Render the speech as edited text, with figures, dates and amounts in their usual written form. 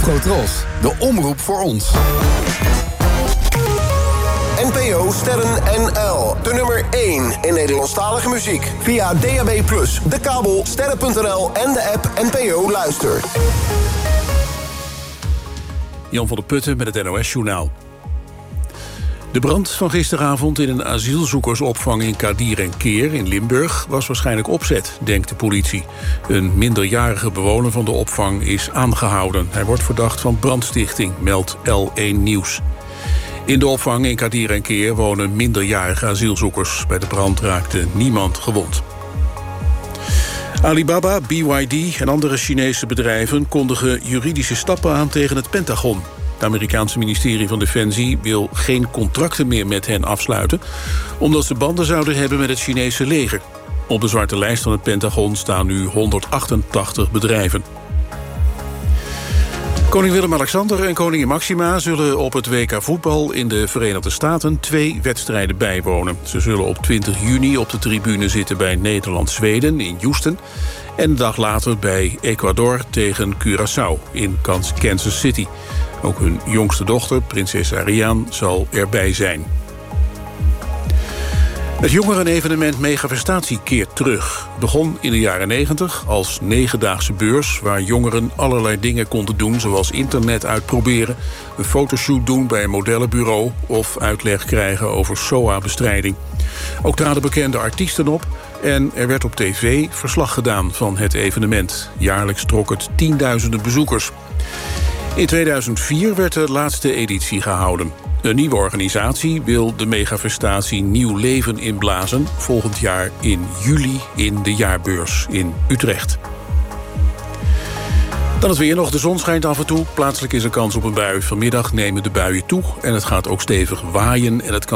Studio Tros, de omroep voor ons. NPO Sterren NL, de nummer 1 in Nederlandstalige muziek. Via DAB+, de kabel, sterren.nl en de app NPO Luister. Jan van der Putten met het NOS-journaal. De brand van gisteravond in een asielzoekersopvang in Kadir en Keer in Limburg was waarschijnlijk opzet, denkt de politie. Een minderjarige bewoner van de opvang is aangehouden. Hij wordt verdacht van brandstichting, meldt L1 Nieuws. In de opvang in Kadir en Keer wonen minderjarige asielzoekers. Bij de brand raakte niemand gewond. Alibaba, BYD en andere Chinese bedrijven kondigen juridische stappen aan tegen het Pentagon. Het Amerikaanse ministerie van Defensie wil geen contracten meer met hen afsluiten, omdat ze banden zouden hebben met het Chinese leger. Op de zwarte lijst van het Pentagon staan nu 188 bedrijven. Koning Willem-Alexander en koningin Maxima zullen op het WK voetbal in de Verenigde Staten 2 wedstrijden bijwonen. Ze zullen op 20 juni op de tribune zitten bij Nederland-Zweden in Houston en een dag later bij Ecuador tegen Curaçao in Kansas City. Ook hun jongste dochter, prinses Ariane, zal erbij zijn. Het jongerenevenement Megafestatie keert terug. Begon in de jaren 90 als 9-daagse beurs, waar jongeren allerlei dingen konden doen, zoals internet uitproberen, een fotoshoot doen bij een modellenbureau of uitleg krijgen over SOA-bestrijding. Ook traden bekende artiesten op en er werd op tv verslag gedaan van het evenement. Jaarlijks trok het tienduizenden bezoekers. In 2004 werd de laatste editie gehouden. Een nieuwe organisatie wil de megafestatie nieuw leven inblazen, volgend jaar in juli in de jaarbeurs in Utrecht. Dan het weer nog. De zon schijnt af en toe. Plaatselijk is er kans op een bui. Vanmiddag nemen de buien toe en het gaat ook stevig waaien en het kan